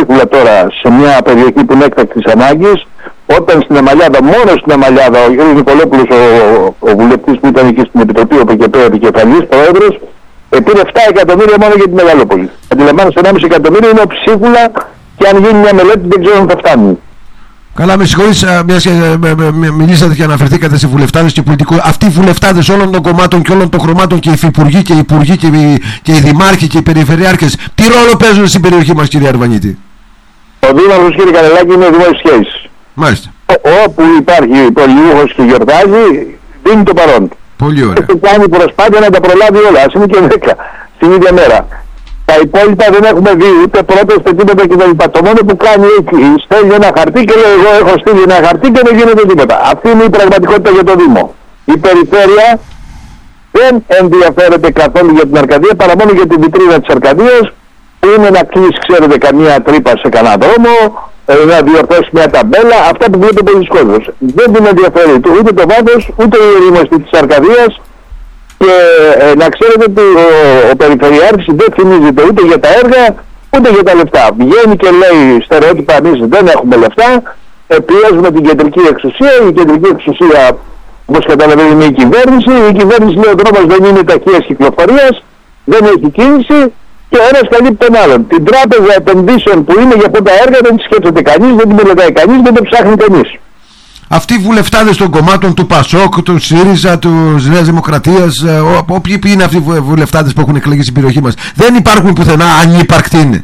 ψίχουλα τώρα σε μια περιοχή που είναι έκτακτης ανάγκης, όταν στην Αμαλιάδα, μόνο στην Αμαλιάδα, ο κ. Νικολόπουλος, ο βουλευτής που ήταν εκεί στην Επιτροπή, ο ΠΚΠ επικεφαλής πρόεδρος, πήρε 7 εκατομμύρια μόνο για τη Μεγαλόπολη. Αντιλαμβάνεστε, 1,5 εκατομμύριο είναι ψίχουλα και αν γίνει μια μελέτη δεν ξέρω αν θα φτάνει. Καλά, με συγχωρείς, μιας και μιλήσατε και αναφερθήκατε σε βουλευτάδες και πολιτικούς. Αυτοί οι βουλευτάδες όλων των κομμάτων και όλων των χρωμάτων και οι υφυπουργοί και οι υπουργοί και οι δημάρχοι και οι περιφερειάρχες, τι ρόλο παίζουν στην περιοχή μας, κύριε Αρβανίτη? Ο δήμαρχος, κύριε Κανελάκη, είναι δημόσιες σχέσεις. Μάλιστα. Όπου υπάρχει πολιούχος και γιορτάζει, δίνει το παρόν. Πολύ ωραία. Και κάνει προσπάθεια να τα προλάβει όλα, ας είναι και 10 την ίδια μέρα. Τα υπόλοιπα δεν έχουμε δει ούτε πρότεστε τίποτα κτλ. Το μόνο που κάνει έτσι, στέλνει ένα χαρτί και λέει: εγώ έχω στείλει ένα χαρτί και δεν γίνεται τίποτα. Αυτή είναι η πραγματικότητα για το Δήμο. Η περιφέρεια δεν ενδιαφέρεται καθόλου για την Αρκαδία παρά μόνο για την βιτρίνα της Αρκαδίας, που είναι να κλείσει, ξέρετε, καμία τρύπα σε κανένα δρόμο, να διορθώσει μια ταμπέλα, αυτά που βλέπει ο πολλής κόσμος. Δεν την ενδιαφέρει ούτε το βάθος ούτε η ερήμωση της Αρκαδίας. Και να ξέρετε ότι ο Περιφερειάρχης δεν θυμίζεται ούτε για τα έργα ούτε για τα λεφτά. Βγαίνει και λέει στερεότυπα: εμείς δεν έχουμε λεφτά, πιέζουμε την κεντρική εξουσία. Η κεντρική εξουσία, όπως καταλαβαίνει, είναι η κυβέρνηση. Η κυβέρνηση λέει: ο δρόμος δεν είναι ταχείας κυκλοφορίας, δεν έχει κίνηση, και ένας καλύπτει τον άλλον. Την τράπεζα επενδύσεων που είναι για αυτά τα έργα δεν τη σκέφτεται κανείς, δεν την μελετάει κανείς, δεν το ψάχνει κανείς. Αυτοί οι βουλευτάδες των κομμάτων του ΠΑΣΟΚ, του ΣΥΡΙΖΑ, του Νέας Δημοκρατίας, όποιοι είναι αυτοί οι βουλευτάδες που έχουν εκλεγεί στην περιοχή μας, δεν υπάρχουν πουθενά, ανύπαρκτοι είναι.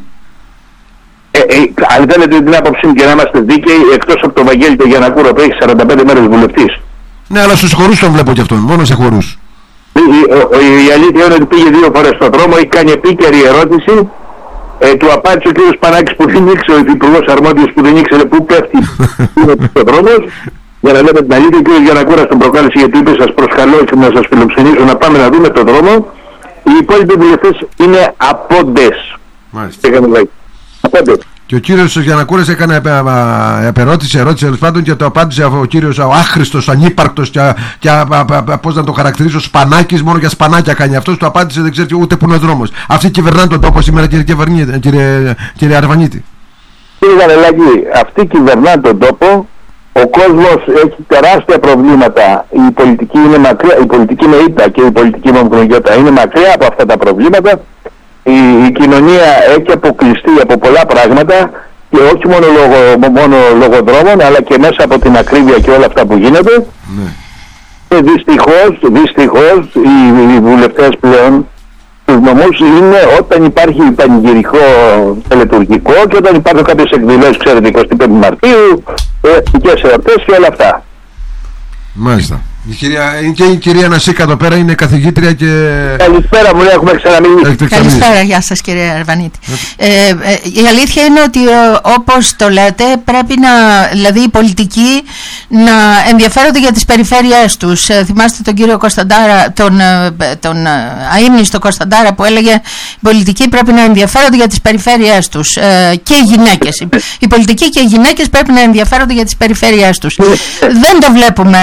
Αν θέλετε την άποψή μου και να είμαστε δίκαιοι, εκτός από τον Βαγγέλη τον Γιαννακούρο που έχει 45 μέρες βουλευτής. Ναι, αλλά στους χορούς τον βλέπω κι αυτόν, μόνο σε χορούς. Η αλήθεια είναι ότι πήγε 2 φορές στον δρόμο, έχει κάνει επίκαιρη ερώτηση. Του απάντησε ο κ. Σπανάκης που δεν ήξερε, ο Υπουργός Αρμόδιος που δεν ήξερε πού πέφτει ο δρόμος. Για να λέμε την αλήθεια, ο κ. Γιαννακούρας τον προκάλεσε γιατί είπε: σας προσκαλώ και να σας φιλοξενήσω να πάμε να δούμε τον δρόμο. Οι υπόλοιποι βουλευτές είναι απόντες. Μάλιστα. Απόντες. Και ο κύριος Γιαννακούρας έκανε ερώτηση τέλος πάντων και το απάντησε ο κύριος ο άχρηστος, ανύπαρκτος και πώς να το χαρακτηρίσω, Σπανάκης, μόνο για σπανάκια κάνει αυτός, του απάντησε δεν ξέρει ούτε που είναι ο δρόμος. Αυτοί κυβερνάνε τον τόπο σήμερα, κύριε Αρβανίτη. Κύριε Κανελάκη, αυτοί κυβερνάνε τον τόπο. Ο κόσμος έχει τεράστια προβλήματα. Η πολιτική είναι μακριά, η πολιτική με ήττα και η πολιτική με ομικρογιώτα είναι μακριά από αυτά τα προβλήματα. Η κοινωνία έχει αποκλειστεί από πολλά πράγματα και όχι μόνο λόγω δρόμων, αλλά και μέσα από την ακρίβεια και όλα αυτά που γίνεται. Ναι. Και δυστυχώς οι βουλευτές πλέον στους νομούς είναι όταν υπάρχει πανηγυρικό τελετουργικό και όταν υπάρχουν κάποιες εκδηλώσεις, ξέρετε, 25 Μαρτίου, εθνικές εορτές και όλα αυτά. Μάλιστα. Και η κυρία Νασίκα εδώ πέρα είναι καθηγήτρια και... Καλησπέρα μου, έχουμε ξαναμιλήσει. Καλησπέρα, γεια σας κύριε Αρβανίτη. Η αλήθεια είναι ότι όπως το λέτε πρέπει δηλαδή οι πολιτικοί να ενδιαφέρονται για τις περιφέρειές τους. Θυμάστε τον κύριο Κωνσταντάρα, τον αείμνηστο Κωνσταντάρα που έλεγε: οι πολιτικοί πρέπει να ενδιαφέρονται για τις περιφέρειές τους, και οι γυναίκες. Οι πολιτικοί και οι γυναίκες πρέπει να ενδιαφέρονται για τις περιφέρειές τους. Δεν το βλέπουμε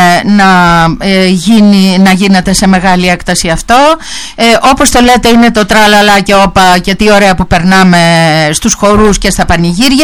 να γίνεται σε μεγάλη έκταση αυτό. Όπως το λέτε, είναι το τραλαλά και όπα και τι ωραία που περνάμε στους χορούς και στα πανηγύρια.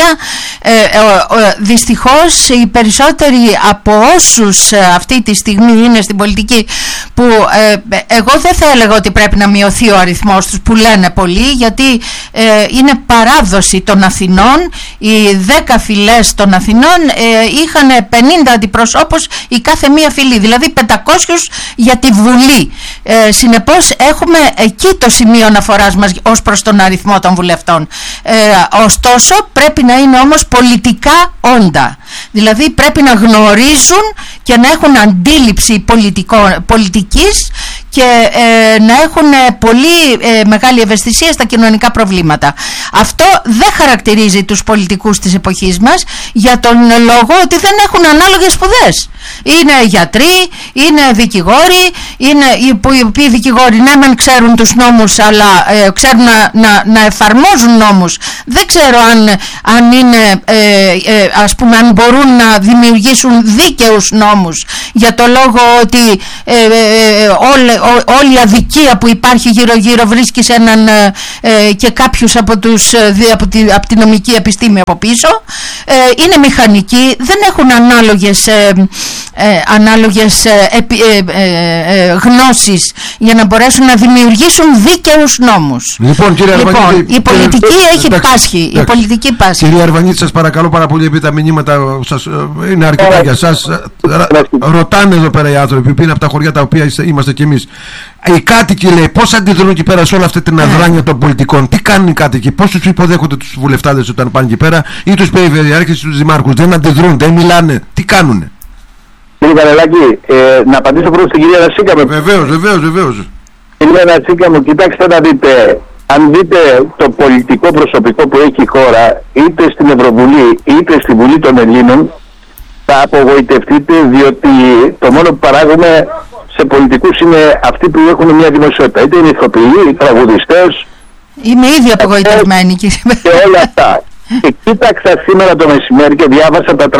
Δυστυχώς οι περισσότεροι από όσους αυτή τη στιγμή είναι στην πολιτική, που εγώ δεν θα έλεγα ότι πρέπει να μειωθεί ο αριθμός τους που λένε πολλοί, γιατί είναι παράδοση των Αθηνών. Οι 10 φυλές των Αθηνών είχαν 50 αντιπροσώπους η κάθε μία φυλή, δηλαδή 500 για τη Βουλή. Συνεπώς έχουμε εκεί το σημείο αναφοράς μας ως προς τον αριθμό των βουλευτών. Ωστόσο πρέπει να είναι όμως πολιτικά όντα, δηλαδή πρέπει να γνωρίζουν και να έχουν αντίληψη πολιτικής και να έχουν πολύ μεγάλη ευαισθησία στα κοινωνικά προβλήματα. Αυτό δεν χαρακτηρίζει τους πολιτικούς της εποχής μας, για τον λόγο ότι δεν έχουν ανάλογες σπουδές. Είναι γιατροί, είναι δικηγόροι, είναι οι οποίοι δικηγόροι ναι μεν ξέρουν τους νόμους, αλλά ξέρουν να εφαρμόζουν νόμους. Δεν ξέρω αν είναι, ας πούμε, αν μπορούν να δημιουργήσουν δίκαιους νόμους για το λόγο ότι όλη η αδικία που υπάρχει γύρω-γύρω βρίσκει σε έναν και κάποιους από τη νομική επιστήμη από πίσω, είναι μηχανικοί, δεν έχουν ανάλογες γνώσεις για να μπορέσουν να δημιουργήσουν δίκαιους νόμους. Λοιπόν, η πολιτική έχει πάσχει. Η πολιτική πάσχει. Κυρία Αρβανίτη, σας παρακαλώ πάρα πολύ, επειδή τα μηνύματα σας είναι αρκετά για σας. Ρωτάνε εδώ πέρα οι άνθρωποι που είναι από τα χωριά τα οποία είμαστε κι εμείς. Οι κάτοικοι, λέει, πώς αντιδρούν εκεί πέρα σε όλα αυτή την αδράνεια των πολιτικών? Τι κάνουν οι κάτοικοι? Πώς τους υποδέχονται τους βουλευτάδες όταν πάνε εκεί πέρα, ή τους περιφερειάρχες ή τους δημάρχους? Δεν αντιδρούν, δεν μιλάνε? Τι κάνουνε? Κύριε Κανελάκη, να απαντήσω πρώτα στην κυρία Νασίκα μου. Βεβαίως. Κυρία Νασίκα μου, κοιτάξτε να δείτε. Αν δείτε το πολιτικό προσωπικό που έχει η χώρα, είτε στην Ευρωβουλή είτε στη Βουλή των Ελλήνων, θα απογοητευτείτε, διότι το μόνο που παράγουμε σε πολιτικούς είναι αυτοί που έχουν μια δημοσιότητα. Είτε είναι ηθοποιοί, τραγουδιστές. Είμαι ήδη απογοητευμένη, κύριε. Και όλα αυτά. Και κοίταξα σήμερα το μεσημέρι και διάβασα τα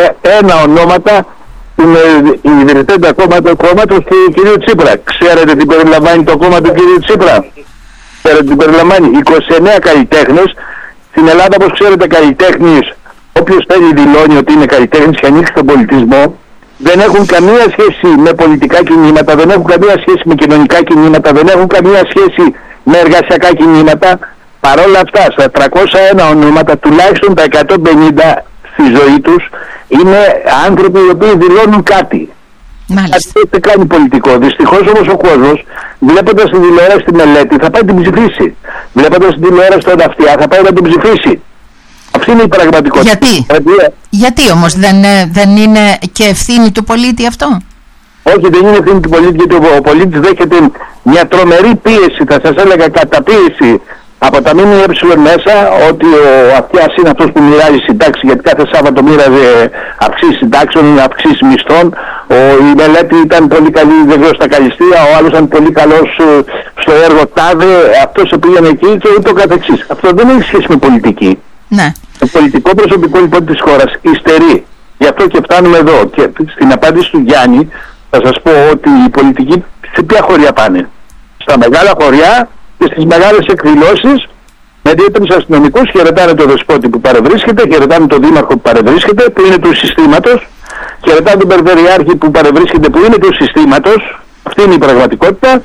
301 ονόματα του ιδρυτέντα κόμματος του κ. Τσίπρα. Ξέρετε τι περιλαμβάνει το κόμμα του κ. Τσίπρα? Ξέρετε τι περιλαμβάνει? 29 καλλιτέχνες. Στην Ελλάδα, όπως ξέρετε, καλλιτέχνης, όποιος θέλει δηλώνει ότι είναι καλλιτέχνης και ανοίξει τον πολιτισμό, δεν έχουν καμία σχέση με πολιτικά κινήματα, δεν έχουν καμία σχέση με κοινωνικά κινήματα, δεν έχουν καμία σχέση με εργασιακά κινήματα. Παρόλα αυτά, στα 301 ονόματα, τουλάχιστον τα 150 στη ζωή τους είναι άνθρωποι οι οποίοι δηλώνουν κάτι. Αυτό δεν κάνει πολιτικό. Δυστυχώς όμως ο κόσμος, βλέποντας την τηλεόραση τη μελέτη, θα πάει την ψηφίσει. Βλέποντας την τηλεόραση τον αυτιά, θα πάει να την ψηφίσει. Αυτή είναι η πραγματικότητα. Γιατί όμως δεν είναι και ευθύνη του πολίτη αυτό? Όχι, δεν είναι ευθύνη του πολίτη, γιατί ο πολίτης δέχεται μια τρομερή πίεση, θα σας έλεγα καταπίεση, από τα ΜΜΕ μέσα, ότι ο αυτιάς είναι αυτός που μοιράζει συντάξει, γιατί κάθε Σάββατο μοίραζε αυξήσεις συντάξεων, αυξήσεις μισθών. Η μελέτη ήταν πολύ καλή, δεν ξέρω, στα καλλιστεία, ο άλλος ήταν πολύ καλός στο έργο τάδε, αυτός πήγαινε εκεί και ούτω καθεξής. Αυτό δεν έχει σχέση με πολιτική. Ναι. Το πολιτικό προσωπικό λοιπόν της χώρας υστερεί. Γι' αυτό και φτάνουμε εδώ. Και στην απάντηση του Γιάννη θα σας πω ότι οι πολιτικοί σε ποια χωριά πάνε? Στα μεγάλα χωριά και στις μεγάλες εκδηλώσεις, με 2-3 αστυνομικούς, χαιρετάνε τον δεσπότη που παρευρίσκεται, χαιρετάνε τον δήμαρχο που παρευρίσκεται, που είναι του συστήματος, χαιρετάνε τον περιφερειάρχη που παρευρίσκεται, που είναι του συστήματος. Αυτή είναι η πραγματικότητα.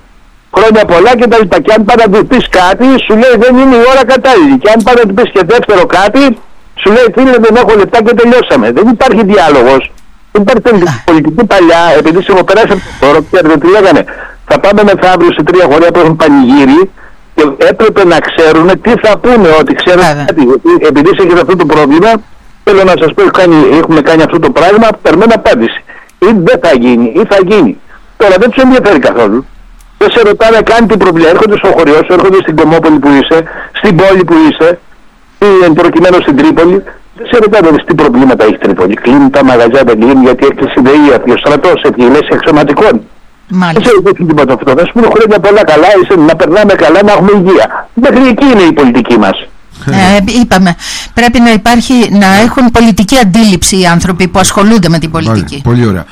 Χρόνια πολλά και τα λοιπά. Και αν πάει να του πεις κάτι, σου λέει δεν είναι η ώρα κατάλληλη. Και αν πάει να του πεις και δεύτερο κάτι, σου λέει φίλε δεν έχω λεπτά και τελειώσαμε. Δεν υπάρχει διάλογος. Δεν υπάρχει πολιτική παλιά, επειδή σιγοπεράσαμε τώρα, ξέρετε τι λέγανε? Θα πάμε μεθαύριο σε 3 χωριά που έχουν πανηγύρι και έπρεπε να ξέρουν τι θα πούνε, ότι ξέρουν κάτι. Επειδή έχετε αυτό το πρόβλημα, θέλω να σας πω, έχουμε κάνει αυτό το πράγμα, περιμένω απάντηση. Ή δεν θα γίνει, ή θα γίνει. Τώρα δεν τους ενδιαφέρει καθόλου. Δεν σε ρωτάνε καν τι προβλήμα. Έρχονται στο χωριό σου, έρχονται στην Κομόπολη που είσαι, στην πόλη που είσαι, ή προκειμένου στην Τρίπολη. Δεν σε ρωτάνε τι προβλήματα έχει η Τρίπολη. Κλείνουν τα μαγαζιά, δεν κλείνουν γιατί έκλεισε η ΔΕΗ, ο στρατός, η λέξη αξιωματικών. Δεν σε ρωτήσουν τίποτα αυτό. Θα σου πούνε χρόνια πολλά καλά, να περνάμε καλά, να έχουμε υγεία. Μέχρι εκεί είναι η πολιτική μας. Είπαμε, πρέπει να υπάρχει, να έχουν πολιτική αντίληψη οι άνθρωποι που ασχολούνται με την πολιτική. Πολύ ωραία.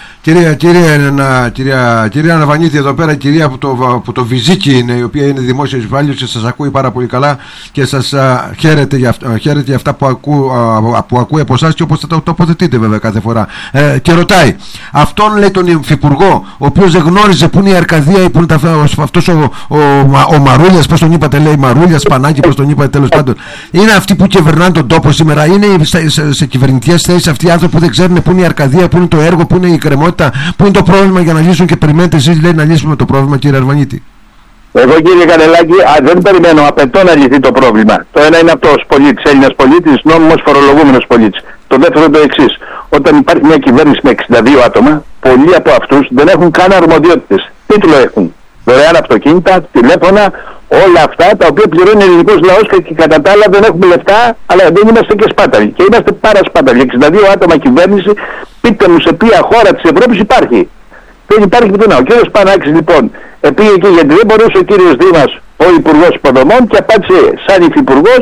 Κυρία Αναβανίτη, εδώ πέρα η κυρία που το Βυζίκι είναι, η οποία είναι δημόσια υπάλληλος και σας ακούει πάρα πολύ καλά και σας χαίρεται για αυτά που ακούει από εσάς και όπως θα το τοποθετείτε βέβαια κάθε φορά. Και ρωτάει, αυτόν λέει τον υφυπουργό, ο οποίος δεν γνώριζε που είναι η Αρκαδία ή που είναι αυτός ο Μαρούλιας, πώς τον είπατε, λέει Μαρούλιας, Πανάκη, πώς τον είπατε, τέλος πάντων. Είναι αυτοί που κυβερνάνε τον τόπο σήμερα, είναι σε κυβερνητικές θέσεις αυτοί οι άνθρωποι που δεν ξέρουν πού είναι η Αρκαδία, πού είναι το έργο, πού είναι η κρεμότητα, πού είναι το πρόβλημα για να λύσουν και περιμένετε εσείς, λέει, να λύσουμε το πρόβλημα, κύριε Αρβανίτη? Εγώ, κύριε Κανελάκη, δεν περιμένω, απαιτώ να λυθεί το πρόβλημα. Το ένα είναι αυτός, πολίτης, Έλληνας πολίτης, νόμιμος φορολογούμενος πολίτης. Το δεύτερο είναι το εξής. Όταν υπάρχει μια κυβέρνηση με 62 άτομα, πολλοί από αυτούς δεν έχουν καν αρμοδιότητες. Τίτλο έχουν. Δωρεάν αυτοκίνητα, τηλέφωνα, όλα αυτά τα οποία πληρώνει ο ελληνικός λαός και κατά τα άλλα δεν έχουμε λεφτά, αλλά δεν είμαστε και σπάταλοι. Και είμαστε πάρα σπάταλοι. 62 άτομα κυβέρνηση, πείτε μου σε ποια χώρα της Ευρώπης υπάρχει? Δεν υπάρχει πουθενά. Ο κύριος Πανάκης λοιπόν πήγε εκεί γιατί δεν μπορούσε ο κύριος Δήμας, ο Υπουργός Υποδομών, και απάντησε σαν υφυπουργός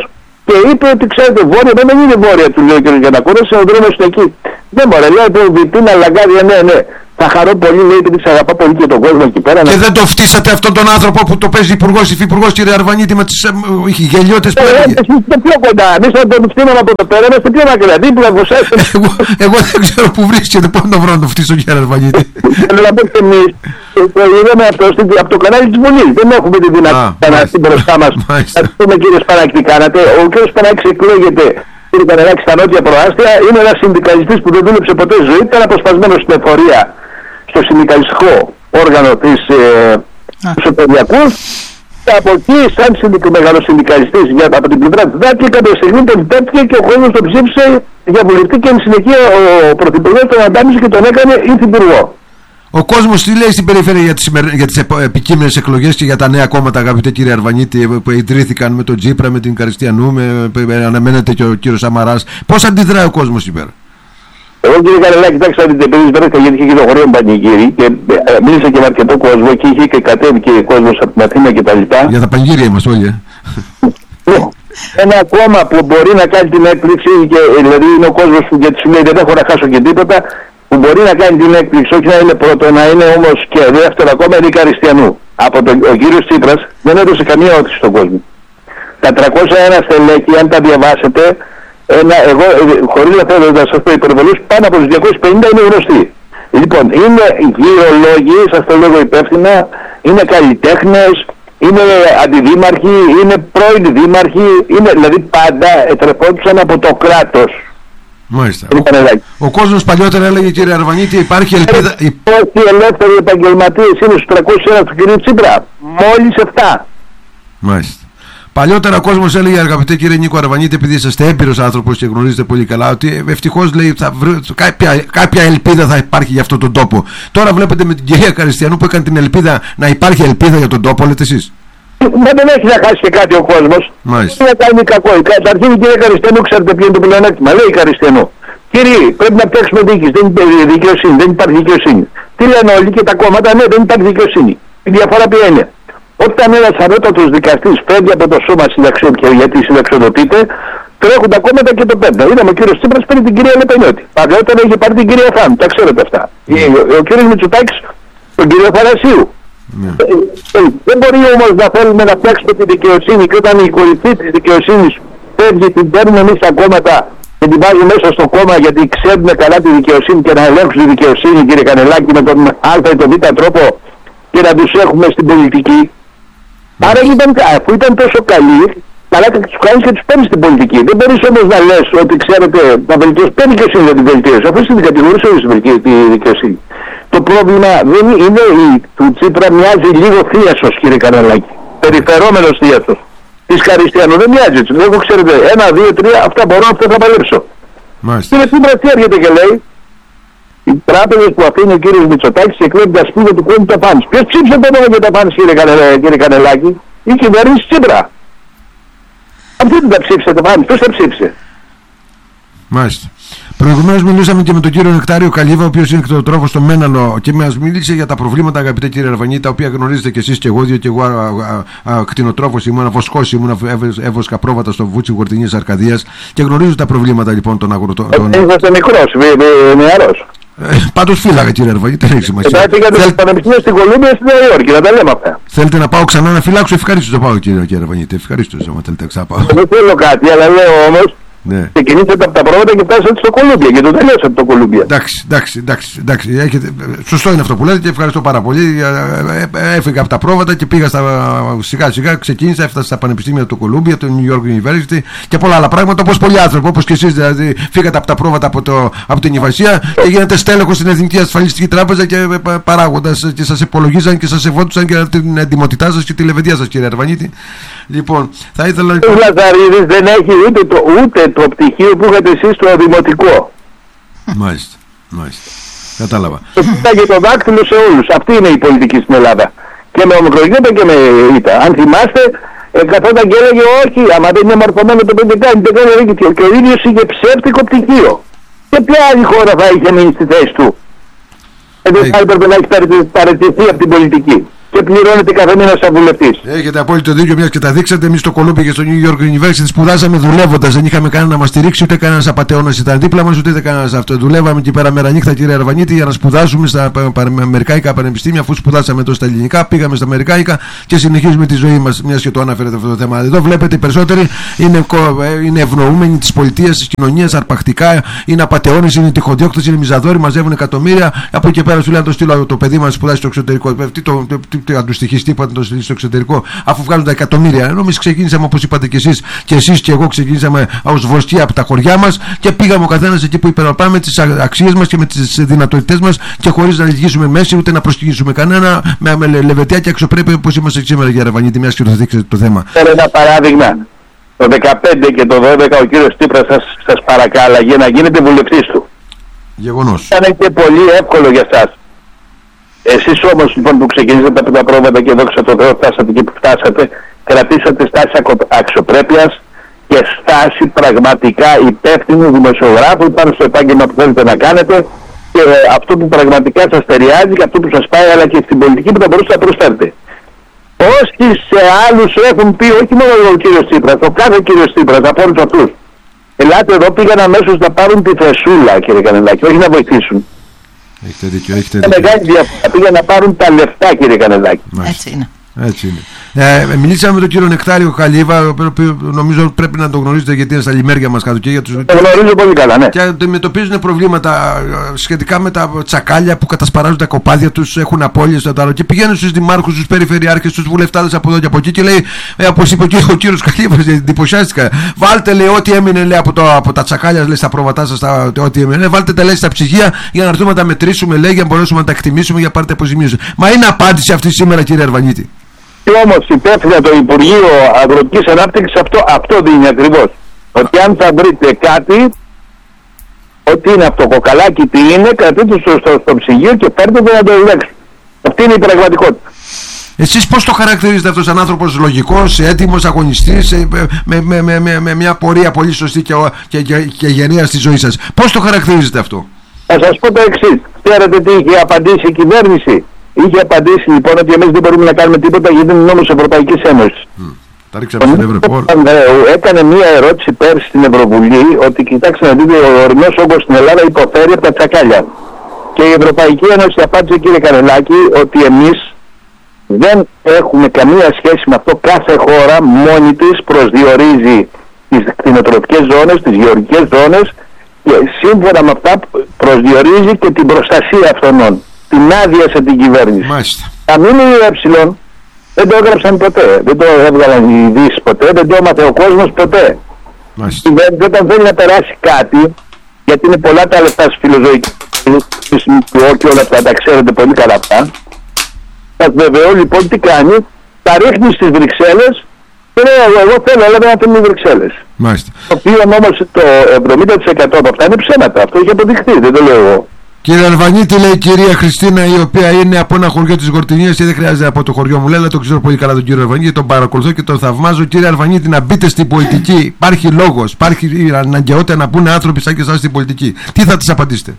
Και είπε ότι ξέρετε, βόρεια δεν είναι βόρεια, του λέει ο κ. Γιαννακούρας, ο δρόμος είναι εκεί. Δεν μπορεί, λέει το Βιτίνα Λαγκάδια, ναι. Θα χαρώ πολύ, λέει, επειδή σε αγαπά πολύ και τον κόσμο εκεί πέρα. Και δεν το φτύσατε αυτόν τον άνθρωπο που το παίζει υπουργός, υφυπουργός, κύριε Αρβανίτη, με τις γελιώτες που έλεγε. Είστε πιο κοντά. Εμείς θα τον φτύναμε από το πέρα, είμαστε πιο μακριά. Δίπλα από εσάς. Εγώ δεν ξέρω που βρίσκεται, πώς να βρω να το φτύσω, κύριε Αρβανίτη. Θέλω να πω και εμείς, το είδαμε αυτό από το κανάλι της Βουλής. Δεν έχουμε τη δυνατότητα να έρθει μπροστά μας. Να πούμε, κύριε Σπανάκη, τι κάνατε. Ο κ. Σπανάκης εκλέγεται, κύριε Κανελάκη, στα νότια προάστια. Είναι ένας συνδικαλιστής που δεν δούλεψε ποτέ ζωή. Ήταν αποσπασμένος στην εφορία, στο συνδικαλιστικό όργανο του Σωτηριακού. Από εκεί, σαν μεγαλοσυνδικαλιστής από την πλευρά της ΔΑΤ, και κάποια στιγμή τον πέτυχε και ο κόσμος τον ψήφισε για βουλευτή και εν συνεχεία ο πρωθυπουργός τον αντάμισε και τον έκανε υφυπουργό. Ο κόσμος τι λέει στην περιφέρεια για τις επικείμενες εκλογές και για τα νέα κόμματα, αγαπητέ κύριε Αρβανίτη, που ιδρύθηκαν με τον Τζίπρα, με την Καριστιανού, αναμένεται και ο κύριος Σαμαράς. Πώς αντιδράει ο κόσμος σήμερα? Εγώ, κύριε Κανελάκη, κοιτάξτε, ότι επειδή πέραστα γιατί είχε και το χωρίο πανηγύρι και μίλησα και με αρκετό κόσμο και είχε και κατέβει και κόσμος από την Αθήνα κτλ. Για τα πανηγύρια είμαστε όλοι. Ένα κόμμα που μπορεί να κάνει την έκπληξη, και, δηλαδή είναι ο κόσμος που γιατί σου λέει δεν έχω να χάσω και τίποτα, που μπορεί να κάνει την έκπληξη, όχι να είναι πρώτο, να είναι όμως και δεύτερο ακόμα, είναι η Καριστιανού. Ο κύριος Τσίπρας δεν έδωσε καμία όθηση στον κόσμο. Τα 301 στελέχη, αν τα διαβάσετε, εγώ χωρίς να θέλω να σας πω υπερβολούς, πάνω από τους 250 είναι γνωστοί. Λοιπόν, είναι γεωλόγοι, σας το λέγω υπεύθυνα, είναι καλλιτέχνες, είναι αντιδήμαρχοι, είναι πρώην δήμαρχοι, είναι, δηλαδή πάντα ετρεφόντουσαν από το κράτος. Μάλιστα. Ο κόσμος παλιότερα έλεγε, κύριε Αρβανίτη, υπάρχει ελπίδα. Πόσοι ελεύθεροι επαγγελματίες είναι στους 301 του κ. Τσίπρα? Μόλις 7. Μάλιστα. Παλιότερα ο κόσμος έλεγε, αγαπητέ κύριε Νίκο Αρβανίτη, επειδή είσαστε έμπειρος άνθρωπος και γνωρίζετε πολύ καλά, ότι ευτυχώς, λέει, κάποια ελπίδα θα υπάρχει για αυτόν τον τόπο. Τώρα βλέπετε με την κυρία Καριστιανού που έκανε την ελπίδα να υπάρχει ελπίδα για τον τόπο, λέτε εσείς. Δεν έχει να χάσει και κάτι ο κόσμος. Μάλιστα. Δεν κάνει κακό. Καταρχήν η κυρία Καριστιανού, ξέρετε ποιο είναι το πλεονέκτημα? Λέει η Καριστιανού, κύριοι, πρέπει να φτιάξουμε δίκηση. Δεν υπάρχει δικαιοσύνη. Δεν υπάρχει δικαιοσύνη. Τι λένε όλοι και τα κόμματα? Ναι, δεν υπάρχει δικαιοσύνη. Η διαφορά ποια είναι? Όταν ένας ανώτατος δικαστής φεύγει από το σώμα συνταξιών, και γιατί συνταξιοδοτείται, τρέχουν τα κόμματα και το παίρνουν. Είδαμε ο κύριος Τσίπρας παίρνει την κυρία Λεπενιώτη. Παλαιότερα είχε πάρει την κυρία Φάμ, τα ξέρετε αυτά. Ο κύριος Μητσοτάκης τον κύριο Θανασίου. Δεν μπορεί όμως να θέλουμε να φτιάξουμε τη δικαιοσύνη και όταν η κορυφή της δικαιοσύνης φεύγει, την παίρνουμε εμείς τα κόμματα και την βάζουμε μέσα στο κόμμα γιατί ξέρουμε καλά τη δικαιοσύνη και να ελέγξουν τη δικαιοσύνη, κύριε Κανελάκη, με τον Α ή τον Β τρόπο και να τους έχουμε στην πολιτική. Άρα αφού ήταν τόσο καλοί, καλά και τους κάνεις και τους παίρνεις στην πολιτική. Δεν μπορείς όμως να λες ότι ξέρετε να βελτιώσεις. Ποια δικαιοσύνη για την βελτίωση? Αφού στην κατηγορία όλη τη δικαιοσύνη. Το πρόβλημα δεν είναι του Τσίπρα, μοιάζει λίγο θίασος, κύριε Κανελάκη. Περιφερόμενος θίασος. Της Καριστιανού δεν μοιάζει έτσι. Εγώ ξέρετε, 1, 2, 3, αυτά μπορώ, αυτά θα παλέψω. Κύριε Τσίπρα τι έρχεται και λέει? Οι τράπεζες που αφήνει ο κύριος Μητσοτάκης και κλέβει τα σπίτια του κόσμου τα φάνης. Ποιος ψήφισε το όνομα για τα φάνης, κύριε Κανελάκη? Η κυβέρνηση Τσίπρα. Αυτή δεν τα ψήφισε τα φάνης. Ποιος τα ψήφισε? Μάλιστα. Προηγουμένως μιλούσαμε και με τον κύριο Νεκτάριο Καλύβα, ο οποίος είναι κτηνοτρόφος στο Μέναλο και μας μίλησε για τα προβλήματα, αγαπητέ κύριε Αρβανίτη, τα οποία γνωρίζετε κι εσείς και εγώ, διότι εγώ κτηνοτρόφος ήμουν, βοσκός ήμουν, έβοσκα πρόβατα στο Βούτσι Γορτινής Αρκαδίας και γνωρίζω τα προβλήματα λοιπόν των αγροτών. Είσαστε μικρός, νεαρός. Πάντως φύλαγα, κύριε Αρβανίτη, δεν έχει σημασία. Πήγατε στο Πανεπιστήμιο στην Κολούμπια στη Νέα Υόρκη, να τα λέμε αυτά. Θέλετε να πάω ξανά να φυλάξω? Ευχαρίστως να πάω, κύριε Αρβανίτη. Ευχαρίστως, άμα θέλετε να ξαναπάω. Δεν θέλω κάτι, αλλά λέω όμως. Ναι. Ξεκινήσατε από τα πρόβατα και φτάσατε στο Κολούμπια και το τελειώσατε το Κολούμπια. Εντάξει. Σωστό είναι αυτό που λέτε και ευχαριστώ πάρα πολύ. Έφυγα από τα πρόβατα και πήγα σιγά σιγά, ξεκίνησα, έφτασα στα πανεπιστήμια του Κολούμπια, το New York University και πολλά άλλα πράγματα, όπως πολλοί άνθρωποι, όπως και εσείς. Δηλαδή, φύγατε από τα πρόβατα από την Ιβασία και γίνατε στέλεχος στην Εθνική Ασφαλιστική Τράπεζα και παράγοντας και σας υπολογίζαν και σας ευόντουσαν και την εντιμότητά σας και τη λεβεντιά σας, κύριε Αρβανίτη. Λοιπόν, θα ήθελα. Ο Λαζαρίδης δεν έχει ούτε το πτυχίο που είχατε εσείς στο δημοτικό. Μάλιστα. Κατάλαβα. Και πήραγε το δάκτυλο σε όλους. Αυτή είναι η πολιτική στην Ελλάδα. Και με ομικρογένεια και με ήττα. Αν θυμάστε, καθόταν και έλεγε όχι, άμα δεν είναι μορφωμένο το 5 κάνει, δεν κάνει δίκαιο. Και ο ίδιος είχε ψεύτικο πτυχίο. Και ποια άλλη χώρα θα είχε μείνει στη θέση του? Δεν θα έπρεπε να έχει παραιτηθεί από την πολιτική. και πληρώνεται κάθε μήνα σαν βουλευτής. Έχετε απόλυτο δίκιο, μιας και τα δείξατε. Εμείς στο Κολούμπι και στο New York University σπουδάσαμε δουλεύοντας. Δεν είχαμε κανένα να μας στηρίξει, ούτε κανένας απατεώνας ήταν δίπλα μας, ούτε κανένας αυτό. Δουλεύαμε εκεί πέρα μέρα νύχτα, κύριε Αρβανίτη, για να σπουδάσουμε στα αμερικάικα πανεπιστήμια. Αφού σπουδάσαμε εδώ στα ελληνικά, πήγαμε στα αμερικάικα και συνεχίζουμε τη ζωή μας. Μιας και το αναφέρετε αυτό το θέμα. Εδώ βλέπετε οι περισσότεροι είναι ευνοούμενοι της πολιτείας, της κοινωνίας, αρπακτικά, είναι απατεώνες, είναι τυχοδιώκτες, είναι μιζαδόροι, μαζεύουν εκατομμύρια. Από εκεί πέρα σου λένε το στείλω το παιδί μας σπουδάσει στο εξωτερικό. Τι αν του στοιχείς τίποτα το στείλει στο εξωτερικό, αφού βγάλουν τα εκατομμύρια. Ενώ εμείς ξεκίνησαμε, όπως είπατε και εσείς και εγώ, ξεκίνησαμε ως βοσκοί από τα χωριά μας και πήγαμε ο καθένας εκεί που υπεραπάμε με τις αξίες μας και με τις δυνατότητές μας και χωρίς να λυγίσουμε μέση ούτε να προσκυνήσουμε κανένα, με λεβετιά και αξιοπρέπεια όπως είμαστε σήμερα, κύριε Αρβανίτη, μιας και το δείξετε το θέμα. Θέλω ένα παράδειγμα. Το 2015 και το 2012 ο κύριος Τσίπρας σας παρακάλαγε να γίνετε βουλευτής του. Γεγονός. Ήταν και πολύ εύκολο για εσάς. Εσείς όμως λοιπόν που ξεκινήσατε από τα πρόβατα και δόξα τω Θεώ φτάσατε εκεί που φτάσατε, κρατήσατε στάση αξιοπρέπειας και στάση πραγματικά υπεύθυνου δημοσιογράφου πάνω στο επάγγελμα που θέλετε να κάνετε και αυτό που πραγματικά σας ταιριάζει και αυτό που σας πάει, αλλά και στην πολιτική που θα μπορούσατε να προσφέρετε. Όσοι σε άλλους έχουν πει, όχι μόνο ο κύριος Τσίπρας, ο κάθε κύριος Τσίπρας από όλους αυτούς, ελάτε εδώ, πήγαν αμέσως να πάρουν τη θεσούλα, κύριε Κανελάκη, όχι να βοηθήσουν. Έχετε δίκιο, έχετε δίκιο. Μεγάλη διαφορά, πήγαν να πάρουν τα λεφτά, κύριε Κανελάκη. Έτσι είναι. Έτσι είναι. Μιλήσαμε με τον κύριο Νεκτάριο Χαλίβα, ο οποίος νομίζω πρέπει να τον γνωρίζετε γιατί είναι στα λιμέρια μας κάτω και για τους. Το γνωρίζω πολύ καλά, ναι. Και αντιμετωπίζουν προβλήματα σχετικά με τα τσακάλια που κατασπαράζουν τα κοπάδια τους, έχουν απώλειες και πηγαίνουν στους δημάρχους, στους περιφερειάρχες, στους βουλευτάδες από εδώ και από εκεί και λέει, όπως είπε ο κύριος Χαλίβας, εντυπωσιάστηκα. Βάλτε, λέει, ό,τι έμεινε, λέει, από τα τσακάλια, λέει, στα πρόβατά σας, ό,τι έμεινε. Βάλτε τα, λέει, στα ψυγεία για να έρθουμε να τα μετρήσουμε, λέει, για να μπορέσουμε να τα εκτιμήσουμε για να πάρετε αποζημίωση. Μα είναι απάντηση αυτή σήμερα, κύριε Αρβανίτη. Και όμως υπεύθυνα το Υπουργείο Αγροτικής Ανάπτυξης αυτό δίνει ακριβώς. Ότι αν θα βρείτε κάτι, ότι είναι αυτό κοκαλάκι, τι είναι, κρατείτε στο ψυγείο και παίρνετε να το ελέγξετε. Αυτή είναι η πραγματικότητα. Εσείς πώς το χαρακτηρίζετε αυτό σαν άνθρωπος λογικός, έτοιμος, αγωνιστής, με μια πορεία πολύ σωστή και γενναία στη ζωή σας? Πώς το χαρακτηρίζετε αυτό? Θα σας πω το εξής. Ξέρετε τι είχε απαντήσει η κυβέρνηση? Είχε απαντήσει λοιπόν ότι εμείς δεν μπορούμε να κάνουμε τίποτα γιατί είναι νόμος Ευρωπαϊκής Ένωσης. Τα ρίξαμε στην Ευρωπόλ. Έκανε μία ερώτηση πέρσι στην Ευρωβουλή ότι κοιτάξτε να δείτε, ο ορεινός όγκος στην Ελλάδα υποφέρει από τα τσακάλια. Και η Ευρωπαϊκή Ένωση απάντησε, κύριε Κανελάκη, ότι εμείς δεν έχουμε καμία σχέση με αυτό. Κάθε χώρα μόνη της προσδιορίζει τις κτηνοτροφικές ζώνες, τις γεωργικές ζώνες και σύμφωνα με αυτά προσδιορίζει και την προστασία αυτών. Την άδεια σε την κυβέρνηση. Μάλιστα. Τα ΜΜΕ δεν το έγραψαν ποτέ, δεν το έβγαλαν οι ειδήσεις ποτέ, δεν το έμαθε ο κόσμος ποτέ. Μάλιστα. Η κυβέρνηση όταν θέλει να περάσει κάτι, γιατί είναι πολλά τα λεφτά στη φιλοζωική και όλα αυτά, τα ξέρετε πολύ καλά αυτά. Σας βεβαιώ λοιπόν τι κάνει, τα ρίχνει στις Βρυξέλλες και λέει εγώ θέλω, αλλά δεν θέλουν οι Βρυξέλλες. Μάλιστα. Το οποίο όμως το 70% από αυτά είναι ψέματα, αυτό έχει αποδειχθεί, δεν το λέω εγώ. Κύριε Αρβανίτη, λέει η κυρία Χριστίνα, η οποία είναι από ένα χωριό της Γορτινίας και δεν χρειάζεται από το χωριό μου, λέει, αλλά το ξέρω πολύ καλά τον κύριο Αρβανίτη, τον παρακολουθώ και τον θαυμάζω. Κύριε Αρβανίτη, να μπείτε στην πολιτική. Υπάρχει λόγος, υπάρχει αναγκαιότητα να πούνε άνθρωποι σαν και εσάς στην πολιτική. Τι θα τις απαντήσετε?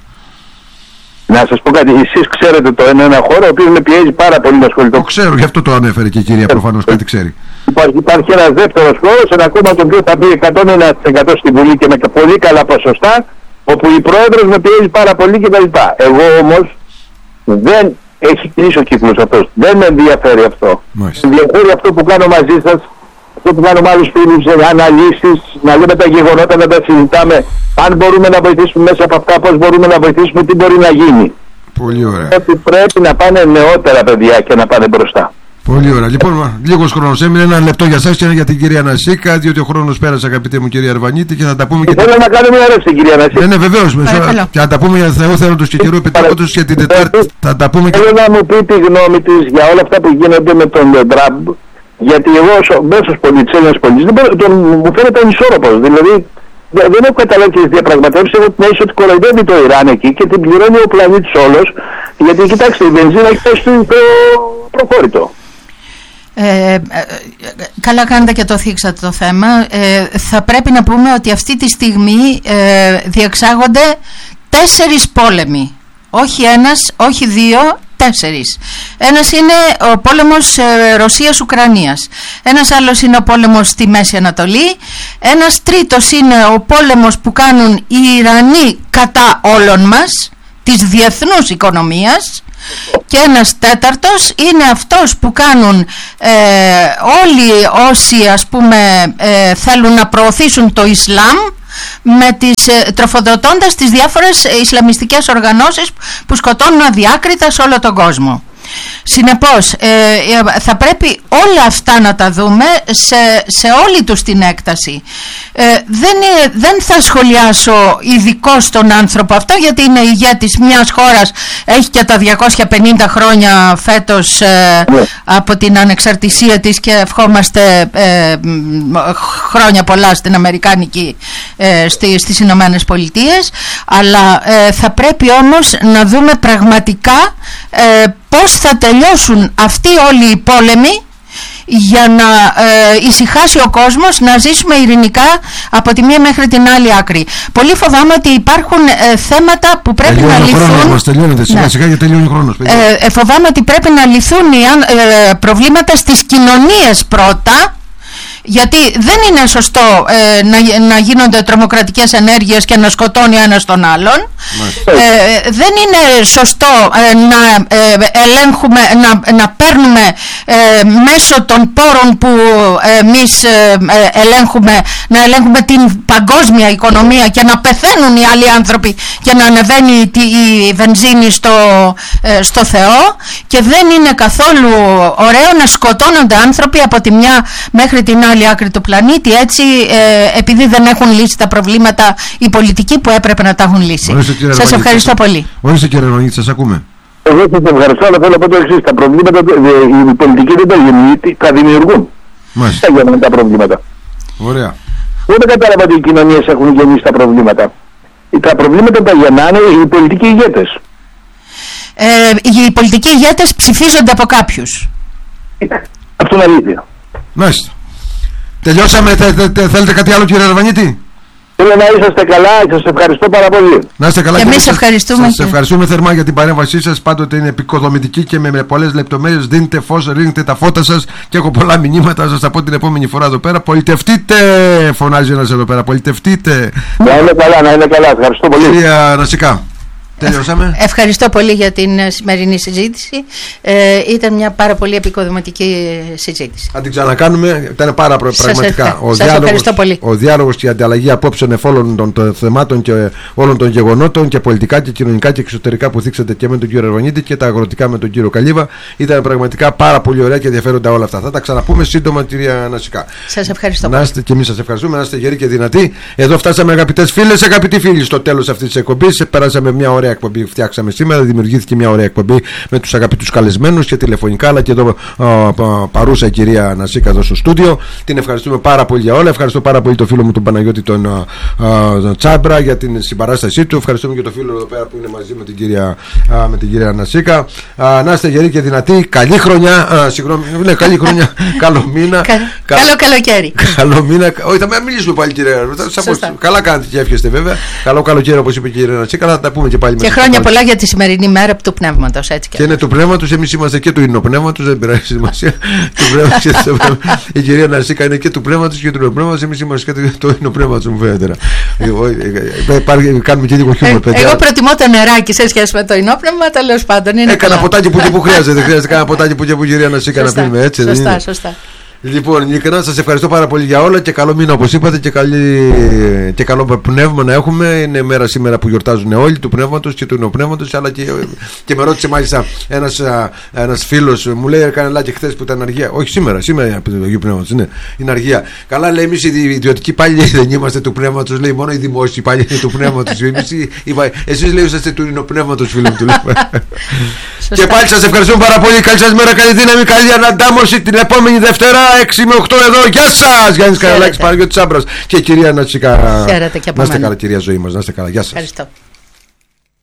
Να σας πω κάτι, εσείς ξέρετε το ένα χώρο ο οποίος με πιέζει πάρα πολύ να ασχοληθώ. Το ξέρω, γι' αυτό το ανέφερε και η κυρία προφανώς, κάτι ξέρει. Υπάρχει ένας δεύτερος χώρος, ένα κόμμα το οποίο θα πει 101% στη Βουλή και με πολύ καλά ποσοστά, όπου η πρόεδρος με πιέζει πάρα πολύ κτλ. Εγώ όμως δεν έχει κλείσει ο κύκλος αυτός. Δεν με ενδιαφέρει αυτό. Με ενδιαφέρει αυτό που κάνω μαζί σας, αυτό που κάνω με άλλους φίλους, αναλύσεις, να λέμε τα γεγονότα, να τα συζητάμε. Αν μπορούμε να βοηθήσουμε μέσα από αυτά, πώς μπορούμε να βοηθήσουμε, τι μπορεί να γίνει. Πολύ ωραία. Ότι πρέπει να πάνε νεότερα παιδιά και να πάνε μπροστά. Πολύ ωραία. Λοιπόν, λίγος χρόνος έμεινε, ένα λεπτό για εσάς και ένα για την κυρία Νασίκα, διότι ο χρόνος πέρασε, αγαπητέ μου κυρία Αρβανίτη, και θα τα πούμε και. Θέλω να κάνω μια ερώτηση, κυρία Νασίκα. Ναι, βεβαίως. Και θα τα πούμε για Θεό θέλοντος και καιρό επιτρέποντος και την Τετάρτη. Θα τα πούμε και. Θέλω να μου πει τη γνώμη της για όλα αυτά που γίνονται με τον Τραμπ, γιατί εγώ ως μέσος πολίτης, Έλληνας πολίτης, μου φαίνεται ανισόρροπος. Δηλαδή, δεν έχω καταλάβει τις διαπραγματεύσεις. Έχω την αίσθηση ότι κοροϊδεύει το Ιράν εκεί και την πληρώνει ο πλανήτης όλος, γιατί κοιτάξτε, η βενζίνα έχει πέσει στο προχώρητο. Καλά κάνετε και το θίξατε το θέμα. Θα πρέπει να πούμε ότι αυτή τη στιγμή διεξάγονται 4 πόλεμοι. Όχι ένας, όχι 2, τέσσερις. Ένας είναι ο πόλεμος Ρωσίας-Ουκρανίας, ένας άλλος είναι ο πόλεμος στη Μέση Ανατολή, ένας τρίτος είναι ο πόλεμος που κάνουν οι Ιρανοί κατά όλων μας, της διεθνούς οικονομίας, και ένας τέταρτος είναι αυτός που κάνουν όλοι όσοι, ας πούμε, θέλουν να προωθήσουν το Ισλάμ, με τις, τροφοδοτώντας τις διάφορες ισλαμιστικές οργανώσεις που σκοτώνουν αδιάκριτα σε όλο τον κόσμο. Συνεπώς θα πρέπει όλα αυτά να τα δούμε σε όλη τους την έκταση. Δεν θα σχολιάσω ειδικώς τον άνθρωπο αυτό, γιατί είναι ηγέτης μιας χώρας, έχει και τα 250 χρόνια φέτος από την ανεξαρτησία της, και ευχόμαστε χρόνια πολλά στην Αμερικάνικη, στις Ηνωμένες Πολιτείες. Αλλά θα πρέπει όμως να δούμε πραγματικά πώς θα τελειώσουν αυτοί όλοι οι πόλεμοι, για να ησυχάσει ο κόσμος, να ζήσουμε ειρηνικά από τη μία μέχρι την άλλη άκρη. Πολύ φοβάμαι ότι υπάρχουν θέματα που πρέπει να λυθούν. Τελειώνεται σιγά σιγά, γιατί τελειώνει ο χρόνος. Φοβάμαι ότι πρέπει να λυθούν προβλήματα στις κοινωνίες πρώτα, γιατί δεν είναι σωστό να γίνονται τρομοκρατικές ενέργειες και να σκοτώνει ένας τον άλλον. Δεν είναι σωστό να ελέγχουμε, να παίρνουμε μέσω των πόρων που εμείς ελέγχουμε, να ελέγχουμε την παγκόσμια οικονομία και να πεθαίνουν οι άλλοι άνθρωποι και να ανεβαίνει η βενζίνη στο Θεό. Και δεν είναι καθόλου ωραίο να σκοτώνονται άνθρωποι από τη μια μέχρι την άλλη άκρη του πλανήτη, έτσι, επειδή δεν έχουν λύσει τα προβλήματα οι πολιτικοί που έπρεπε να τα έχουν λύσει. Σας ευχαριστώ πολύ. Ορίστε, κύριε Ρονίτη, σας ακούμε. Εγώ σας ευχαριστώ, αλλά θέλω να πω το εξής: τα προβλήματα, οι πολιτικοί δεν τα γεννούν, τα δημιουργούν. Μάλιστα. Τα γεννούν τα προβλήματα. Ωραία. Δεν κατάλαβα ότι οι κοινωνίες έχουν γεννήσει τα προβλήματα. Τα προβλήματα τα γεννάνε οι πολιτικοί ηγέτες. Οι πολιτικοί ηγέτες ψηφίζονται από κάποιους. Αυτό είναι αλήθεια. Μάλιστα. Τελειώσαμε. Θέλετε κάτι άλλο, κύριε Ραβανίτη? Θέλω να είσαστε καλά, σας ευχαριστώ πάρα πολύ. Να είστε καλά. Και εμείς ευχαριστούμε. Σας ευχαριστούμε θερμά για την παρέμβασή σας. Πάντοτε είναι επικοδομητική και με πολλές λεπτομέρειες. Δίνετε φως, ρίχνετε τα φώτα σας, και έχω πολλά μηνύματα. Σας τα πω την επόμενη φορά εδώ πέρα. Πολιτευτείτε, φωνάζει ένας εδώ πέρα. Πολιτευτείτε. Να είναι καλά, να είναι καλά. Ευχαριστώ πολύ. Κυρία Νασικά. Τελειώσαμε. Ευχαριστώ πολύ για την σημερινή συζήτηση. Ήταν μια πάρα πολύ επικοδομητική συζήτηση. Θα την ξανακάνουμε. Ήταν πάρα πραγματικά. Ο διάλογος και η ανταλλαγή απόψεων εφ' των θεμάτων και όλων των γεγονότων, και πολιτικά και κοινωνικά και εξωτερικά, που θίξατε και με τον κύριο Ραβανίτη, και τα αγροτικά με τον κύριο Καλίβα. Ήταν πραγματικά πάρα πολύ ωραία και ενδιαφέροντα όλα αυτά. Θα τα ξαναπούμε σύντομα, κυρία Νασικά. Σας ευχαριστώ. Να είστε, και εμείς σας ευχαριστούμε. Να είστε γεροί και δυνατοί. Εδώ φτάσαμε, αγαπητές φίλες, αγαπητοί φίλοι, στο τέλος αυτής της εκπομπής. Περάσαμε μια ωραία εκπομπή, φτιάξαμε σήμερα. Δημιουργήθηκε μια ωραία εκπομπή με τους αγαπητούς καλεσμένους και τηλεφωνικά, αλλά και εδώ παρούσα η κυρία Νασίκα εδώ στο στούντιο. Την ευχαριστούμε πάρα πολύ για όλα. Ευχαριστώ πάρα πολύ τον φίλο μου τον Παναγιώτη τον Τσάμπρα για την συμπαράστασή του. Ευχαριστούμε και τον φίλο εδώ πέρα που είναι μαζί με την κυρία Νασίκα. Να είστε γεροί και δυνατοί. Καλή χρονιά. Συγγνώμη, ναι, καλή χρονιά. Καλό μήνα. Καλό καλοκαίρι. Καλό μήνα. Όχι, θα μιλήσουμε πάλι, κυρία. Καλά κάνετε και εύχεστε, βέβαια. Καλό καλοκαίρι, όπως είπε η κυρία Νασίκα. Θα τα πούμε και πάλι. Και χρόνια πολλά για τη σημερινή μέρα του πνεύματος. Έτσι και είναι του πνεύματος, εμείς είμαστε και του υνοπνεύματος, δεν πειράζει σημασία. Η κυρία Νασίκα είναι και του πνεύματος και του υνοπνεύματος, εμείς είμαστε και του υνοπνεύματος, μου φαίνεται. Κάνουμε και λίγο χιούμορ, παιδιά. Εγώ προτιμώ το νεράκι σε σχέση με το υνοπνεύμα, τέλος πάντων. Έκανα ποτάκι που χρειάζεται, δεν χρειάζεται κανένα ποτάκι που η κυρία Νασίκα να πίνουμε, έτσι. Σωστά. Λοιπόν, ειλικρινά σας ευχαριστώ πάρα πολύ για όλα, και καλό μήνα όπως είπατε, και καλό πνεύμα να έχουμε. Είναι μέρα σήμερα που γιορτάζουν όλοι, του πνεύματος και του νεοπνεύματος, αλλά και με ρώτησε μάλιστα ένας φίλος, μου λέει, έκανε και χθες που ήταν αργία. Όχι, σήμερα το Αγίου Πνεύματος, ναι, είναι αργία. Καλά, λέει, εμείς οι ιδιωτικοί πάλι δεν είμαστε του πνεύματος, λέει, μόνο οι δημόσιοι πάλι είναι του πνεύματος. Εσείς, λέει, είσαστε του νεοπνεύματος, φίλοι μου. Και πάλι σας ευχαριστούμε πάρα πολύ. Καλή σας μέρα, καλή δύναμη, καλή αναντάμωση την επόμενη Δευτέρα 6 με 8 εδώ. Γεια σας! Γιάννης Καραλάκης, Παναγιώτης Τσάμπρας και κυρία Νασίκα. Χαίρετε και από μένα. Να είστε καλά, κυρία Ζωή μας. Να είστε καλά. Γεια σας. Ευχαριστώ.